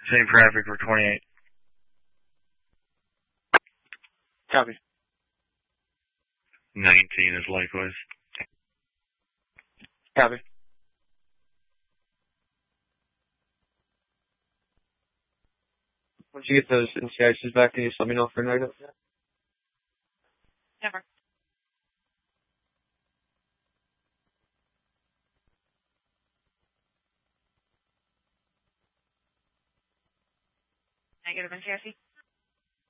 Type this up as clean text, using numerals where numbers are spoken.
Same traffic for 28. Copy. 19 is likewise. Copy. Once you get those NCICs back, can you just let me know for negative? Never. Negative NCIC?